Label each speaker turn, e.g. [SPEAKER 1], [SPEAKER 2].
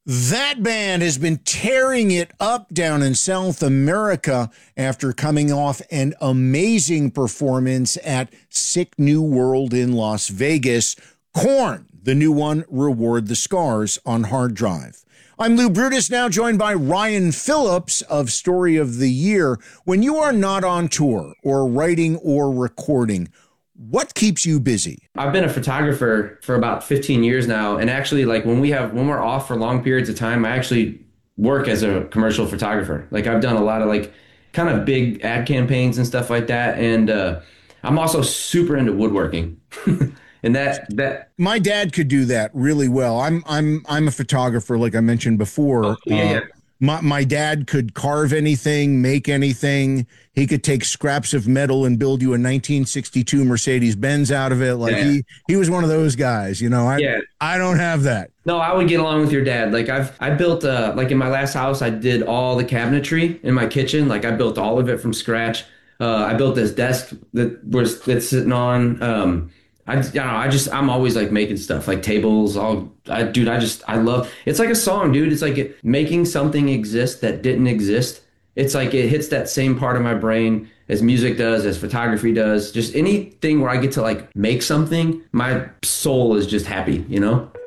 [SPEAKER 1] That band has been tearing it up down in South America after coming off an amazing performance at Sick New World in Las Vegas. Korn, the new one, Reward the Scars on hard drive. I'm Lou Brutus, now joined by Ryan Phillips of Story of the Year. When you are not on tour or writing or recording, what keeps you busy?
[SPEAKER 2] I've been a photographer for about 15 years now. And actually, like when we're off for long periods of time, I actually work as a commercial photographer. Like I've done a lot of like kind of big ad campaigns and stuff like that. And I'm also super into woodworking. And that
[SPEAKER 1] my dad could do that really well. I'm a photographer, like I mentioned before.
[SPEAKER 2] Oh, yeah.
[SPEAKER 1] My dad could carve anything, make anything. He could take scraps of metal and build you a 1962 Mercedes Benz out of it. Like he was one of those guys, you know. I don't have that.
[SPEAKER 2] No, I would get along with your dad. Like I built like in my last house, I did all the cabinetry in my kitchen. Like I built all of it from scratch. I built this desk that's sitting on. I'm always like making stuff like tables. I love, it's like a song, dude. It's like making something exist that didn't exist. It's like it hits that same part of my brain as music does, as photography does. Just anything where I get to like make something, my soul is just happy, you know?